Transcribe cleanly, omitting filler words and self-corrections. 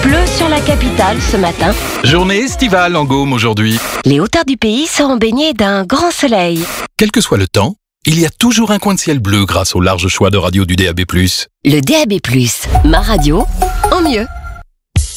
pleut sur la capitale ce matin. Journée estivale en Gaume aujourd'hui. Les hauteurs du pays seront baignées d'un grand soleil. Quel que soit le temps, il y a toujours un coin de ciel bleu grâce au large choix de radio du DAB+. Le DAB+, ma radio, en mieux.